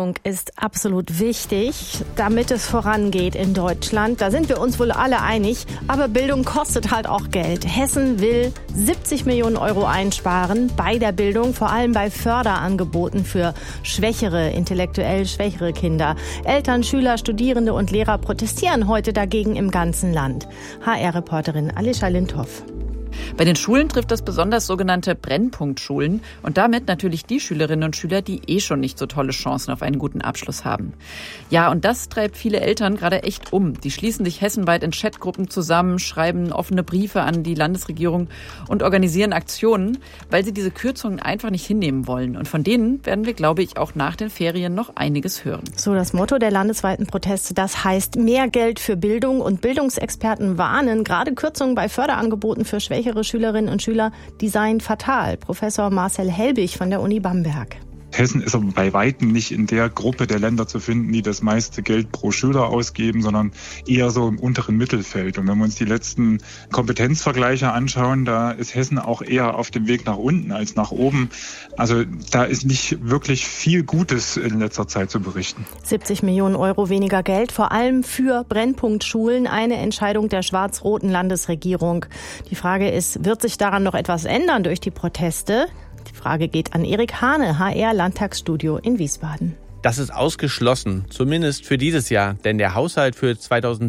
Bildung ist absolut wichtig, damit es vorangeht in Deutschland. Da sind wir uns wohl alle einig. Aber Bildung kostet halt auch Geld. Hessen will 70 Millionen Euro einsparen bei der Bildung, vor allem bei Förderangeboten für schwächere, intellektuell schwächere Kinder. Eltern, Schüler, Studierende und Lehrer protestieren heute dagegen im ganzen Land. HR-Reporterin Alicia Lindhoff. Bei den Schulen trifft das besonders sogenannte Brennpunktschulen und damit natürlich die Schülerinnen und Schüler, die schon nicht so tolle Chancen auf einen guten Abschluss haben. Ja, und das treibt viele Eltern gerade echt um. Die schließen sich hessenweit in Chatgruppen zusammen, schreiben offene Briefe an die Landesregierung und organisieren Aktionen, weil sie diese Kürzungen einfach nicht hinnehmen wollen. Und von denen werden wir, glaube ich, auch nach den Ferien noch einiges hören. So das Motto der landesweiten Proteste, das heißt mehr Geld für Bildung, und Bildungsexperten warnen, gerade Kürzungen bei Förderangeboten für schwächere Schülerinnen und Schüler, die seien fatal. Professor Marcel Helbig von der Uni Bamberg. Hessen ist aber bei weitem nicht in der Gruppe der Länder zu finden, die das meiste Geld pro Schüler ausgeben, sondern eher so im unteren Mittelfeld. Und wenn wir uns die letzten Kompetenzvergleiche anschauen, da ist Hessen auch eher auf dem Weg nach unten als nach oben. Also da ist nicht wirklich viel Gutes in letzter Zeit zu berichten. 70 Millionen Euro weniger Geld, vor allem für Brennpunktschulen, eine Entscheidung der schwarz-roten Landesregierung. Die Frage ist, wird sich daran noch etwas ändern durch die Proteste? Die Frage geht an Erik Hane, HR-Landtagsstudio in Wiesbaden. Das ist ausgeschlossen, zumindest für dieses Jahr, denn der Haushalt für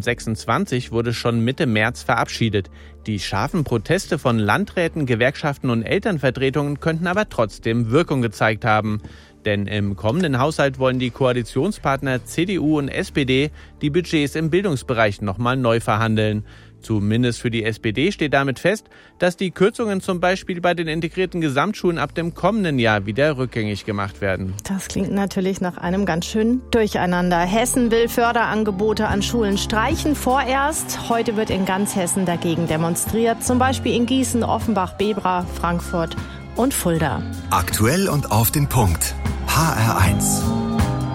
2026 wurde schon Mitte März verabschiedet. Die scharfen Proteste von Landräten, Gewerkschaften und Elternvertretungen könnten aber trotzdem Wirkung gezeigt haben. Denn im kommenden Haushalt wollen die Koalitionspartner CDU und SPD die Budgets im Bildungsbereich nochmal neu verhandeln. Zumindest für die SPD steht damit fest, dass die Kürzungen zum Beispiel bei den integrierten Gesamtschulen ab dem kommenden Jahr wieder rückgängig gemacht werden. Das klingt natürlich nach einem ganz schönen Durcheinander. Hessen will Förderangebote an Schulen streichen vorerst. Heute wird in ganz Hessen dagegen demonstriert. Zum Beispiel in Gießen, Offenbach, Bebra, Frankfurt und Fulda. Aktuell und auf den Punkt. HR1.